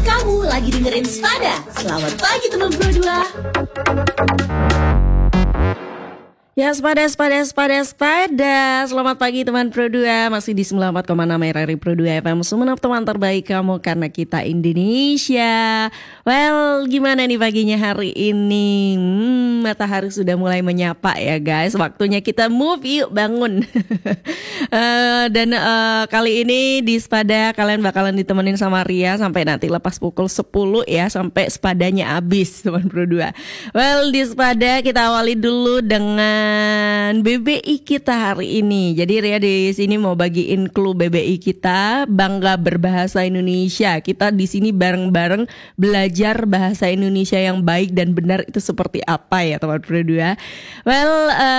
Kamu lagi dengerin Spada. Selamat pagi teman Pro 2. Ya Spada. Selamat pagi teman Pro 2. Masih di 94,6 RRI Pro 2 FM. Sumenep teman terbaik kamu karena kita Indonesia. Well, gimana nih paginya hari ini? Matahari sudah mulai menyapa ya guys. Waktunya kita move, yuk bangun. Dan kali ini di Spada kalian bakalan ditemenin sama Ria sampai nanti lepas pukul 10 ya, sampai Spadanya habis teman Pro 2. Well, di Spada kita awali dulu dengan BBI kita hari ini. Jadi Ria di sini mau bagiin clue BBI kita, bangga berbahasa Indonesia. Kita di sini bareng-bareng belajar bahasa Indonesia yang baik dan benar itu seperti apa ya teman Pro 2. Well,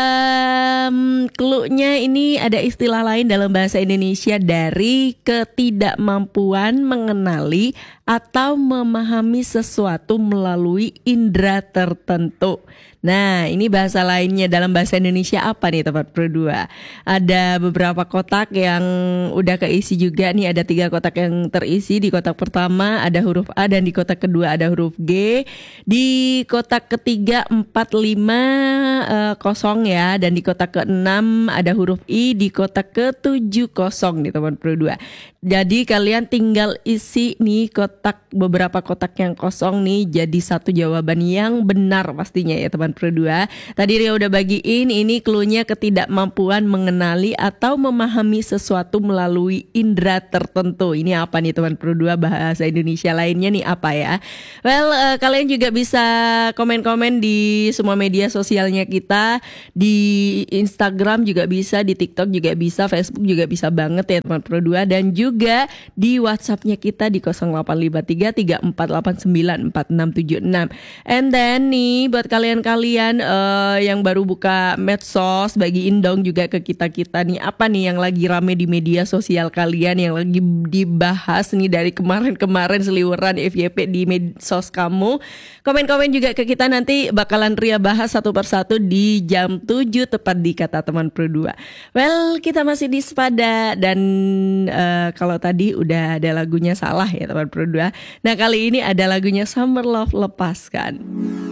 clue-nya ini ada istilah lain dalam bahasa Indonesia dari ketidakmampuan mengenali atau memahami sesuatu melalui indera tertentu. Nah, ini bahasa lainnya dalam bahasa Indonesia apa nih teman Pro 2? Ada beberapa kotak yang udah keisi juga nih, ada 3 kotak yang terisi. Di kotak pertama ada huruf A dan di kotak kedua ada huruf G. Di kotak ketiga 4, 5 kosong ya, dan di kotak ke-6 ada huruf I, di kotak ke-7 kosong nih teman Pro 2. Jadi kalian tinggal isi nih beberapa kotak yang kosong nih jadi satu jawaban yang benar pastinya ya teman Pro 2. Tadi Ria udah bagiin, ini cluenya ketidakmampuan mengenali atau memahami sesuatu melalui indera tertentu. Ini apa nih teman Pro 2, bahasa Indonesia lainnya nih apa ya? Well, kalian juga bisa komen-komen di semua media sosialnya kita. Di Instagram juga bisa, di TikTok juga bisa, Facebook juga bisa banget ya teman Pro 2. Dan juga di WhatsAppnya kita di 0853 3489 4676. And then nih buat kalian yang baru buka medsos, bagiin dong juga ke kita nih apa nih yang lagi rame di media sosial kalian, yang lagi dibahas nih dari kemarin seliweran FYP di medsos kamu. Komen-komen juga ke kita, nanti bakalan Ria bahas satu persatu di jam 7 tepat di Kata Teman Pro 2. Well, kita masih di Spada dan kalau tadi udah ada lagunya salah ya teman Pro 2. Nah, kali ini ada lagunya Summer Love, Lepaskan.